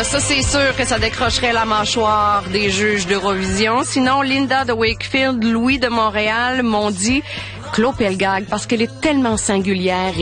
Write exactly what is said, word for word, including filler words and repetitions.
là, ça, c'est sûr que ça décrocherait la mâchoire des juges d'Eurovision. Sinon, Linda de Wakefield, Louis de Montréal m'ont dit Claude Pelgag, parce qu'elle est tellement singulière et